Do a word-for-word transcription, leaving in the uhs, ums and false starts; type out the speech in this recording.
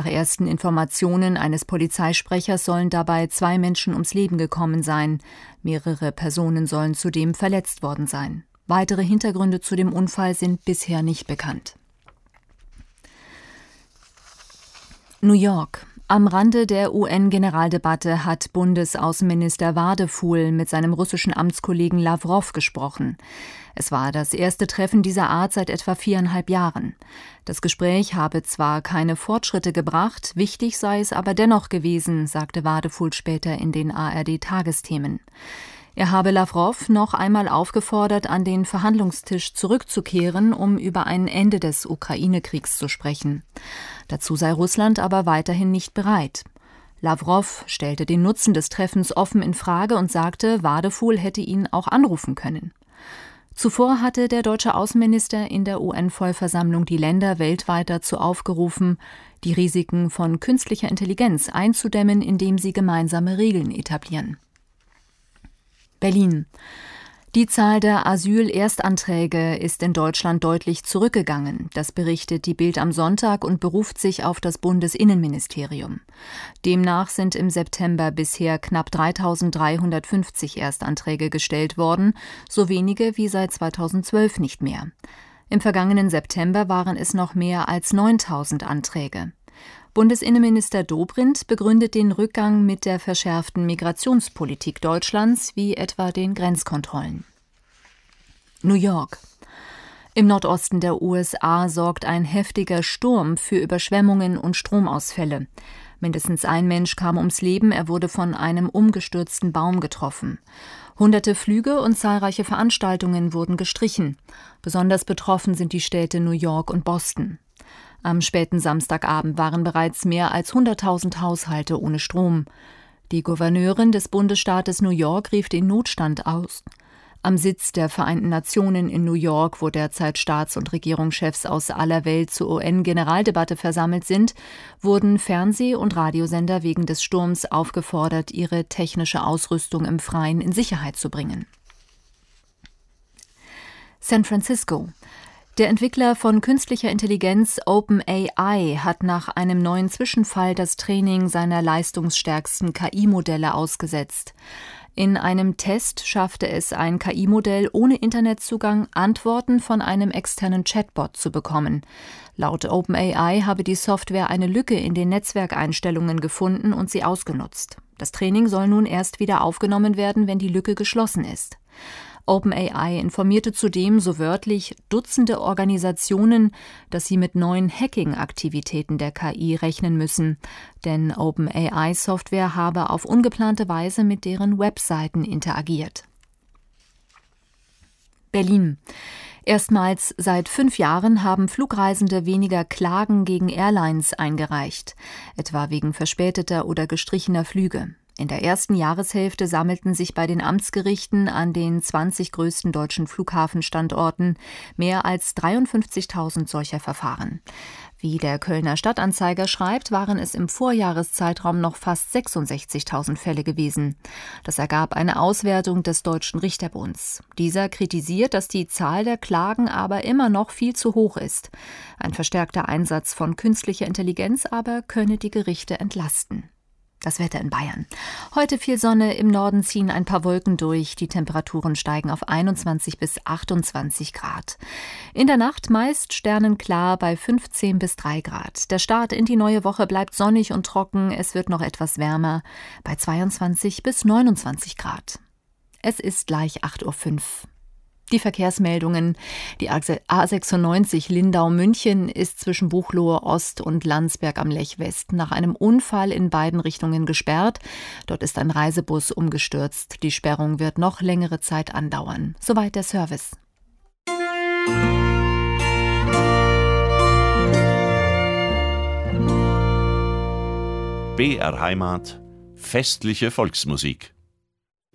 Nach ersten Informationen eines Polizeisprechers sollen dabei zwei Menschen ums Leben gekommen sein. Mehrere Personen sollen zudem verletzt worden sein. Weitere Hintergründe zu dem Unfall sind bisher nicht bekannt. New York. Am Rande der U N-Generaldebatte hat Bundesaußenminister Wadefuhl mit seinem russischen Amtskollegen Lawrow gesprochen. Es war das erste Treffen dieser Art seit etwa viereinhalb Jahren. Das Gespräch habe zwar keine Fortschritte gebracht, wichtig sei es aber dennoch gewesen, sagte Wadefuhl später in den A R D-Tagesthemen. Er habe Lawrow noch einmal aufgefordert, an den Verhandlungstisch zurückzukehren, um über ein Ende des Ukraine-Kriegs zu sprechen. Dazu sei Russland aber weiterhin nicht bereit. Lawrow stellte den Nutzen des Treffens offen in Frage und sagte, Wadefuhl hätte ihn auch anrufen können. Zuvor hatte der deutsche Außenminister in der U N-Vollversammlung die Länder weltweit dazu aufgerufen, die Risiken von künstlicher Intelligenz einzudämmen, indem sie gemeinsame Regeln etablieren. Berlin. Die Zahl der Asyl-Erstanträge ist in Deutschland deutlich zurückgegangen. Das berichtet die Bild am Sonntag und beruft sich auf das Bundesinnenministerium. Demnach sind im September bisher knapp dreitausenddreihundertfünfzig Erstanträge gestellt worden, so wenige wie seit zweitausendzwölf nicht mehr. Im vergangenen September waren es noch mehr als neuntausend Anträge. Bundesinnenminister Dobrindt begründet den Rückgang mit der verschärften Migrationspolitik Deutschlands, wie etwa den Grenzkontrollen. New York. Im Nordosten der U S A sorgt ein heftiger Sturm für Überschwemmungen und Stromausfälle. Mindestens ein Mensch kam ums Leben, er wurde von einem umgestürzten Baum getroffen. Hunderte Flüge und zahlreiche Veranstaltungen wurden gestrichen. Besonders betroffen sind die Städte New York und Boston. Am späten Samstagabend waren bereits mehr als hunderttausend Haushalte ohne Strom. Die Gouverneurin des Bundesstaates New York rief den Notstand aus. Am Sitz der Vereinten Nationen in New York, wo derzeit Staats- und Regierungschefs aus aller Welt zur U N-Generaldebatte versammelt sind, wurden Fernseh- und Radiosender wegen des Sturms aufgefordert, ihre technische Ausrüstung im Freien in Sicherheit zu bringen. San Francisco. Der Entwickler von künstlicher Intelligenz OpenAI hat nach einem neuen Zwischenfall das Training seiner leistungsstärksten K I-Modelle ausgesetzt. In einem Test schaffte es ein K I-Modell ohne Internetzugang, Antworten von einem externen Chatbot zu bekommen. Laut OpenAI habe die Software eine Lücke in den Netzwerkeinstellungen gefunden und sie ausgenutzt. Das Training soll nun erst wieder aufgenommen werden, wenn die Lücke geschlossen ist. OpenAI informierte zudem, so wörtlich, Dutzende Organisationen, dass sie mit neuen Hacking-Aktivitäten der K I rechnen müssen, denn OpenAI-Software habe auf ungeplante Weise mit deren Webseiten interagiert. Berlin. Erstmals seit fünf Jahren haben Flugreisende weniger Klagen gegen Airlines eingereicht, etwa wegen verspäteter oder gestrichener Flüge. In der ersten Jahreshälfte sammelten sich bei den Amtsgerichten an den zwanzig größten deutschen Flughafenstandorten mehr als dreiundfünfzigtausend solcher Verfahren. Wie der Kölner Stadtanzeiger schreibt, waren es im Vorjahreszeitraum noch fast sechsundsechzigtausend Fälle gewesen. Das ergab eine Auswertung des Deutschen Richterbunds. Dieser kritisiert, dass die Zahl der Klagen aber immer noch viel zu hoch ist. Ein verstärkter Einsatz von künstlicher Intelligenz aber könne die Gerichte entlasten. Das Wetter in Bayern. Heute viel Sonne, im Norden ziehen ein paar Wolken durch. Die Temperaturen steigen auf einundzwanzig bis achtundzwanzig Grad. In der Nacht meist sternenklar bei fünfzehn bis drei Grad. Der Start in die neue Woche bleibt sonnig und trocken. Es wird noch etwas wärmer bei zweiundzwanzig bis neunundzwanzig Grad. Es ist gleich acht Uhr fünf. Die Verkehrsmeldungen. Die A sechsundneunzig Lindau-München ist zwischen Buchloe Ost und Landsberg am Lech West nach einem Unfall in beiden Richtungen gesperrt. Dort ist ein Reisebus umgestürzt. Die Sperrung wird noch längere Zeit andauern. Soweit der Service. B R Heimat. Festliche Volksmusik.